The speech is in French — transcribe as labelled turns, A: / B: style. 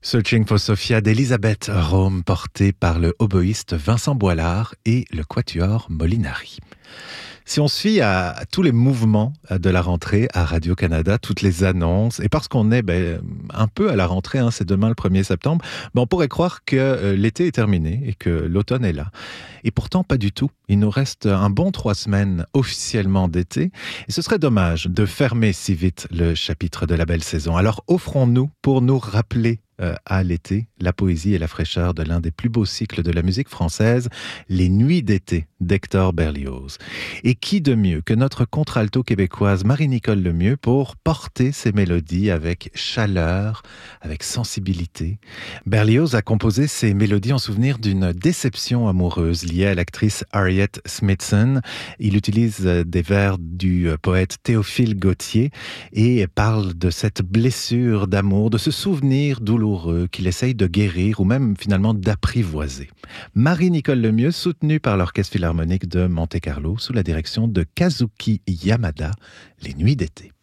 A: Searching for Sophia d'Elisabeth Rome, portée par le oboïste Vincent Boilard et le quatuor Molinari. Si on se fie à tous les mouvements de la rentrée à Radio-Canada, toutes les annonces, et parce qu'on est un peu à la rentrée, c'est demain le 1er septembre, on pourrait croire que l'été est terminé et que l'automne est là. Et pourtant, pas du tout. Il nous reste un bon 3 semaines officiellement d'été, et ce serait dommage de fermer si vite le chapitre de la belle saison. Alors offrons-nous pour nous rappeler à l'été, la poésie et la fraîcheur de l'un des plus beaux cycles de la musique française, Les Nuits d'été d'Hector Berlioz. Et qui de mieux que notre contralto québécoise Marie-Nicole Lemieux pour porter ses mélodies avec chaleur, avec sensibilité. Berlioz a composé ces mélodies en souvenir d'une déception amoureuse liée à l'actrice Harriet Smithson. Il utilise des vers du poète Théophile Gautier et parle de cette blessure d'amour, de ce souvenir douloureux qu'il essaye de guérir ou même finalement d'apprivoiser. Marie-Nicole Lemieux, soutenue par l'Orchestre Philharmonique de Monte-Carlo sous la direction de Kazuki Yamada, Les Nuits d'été.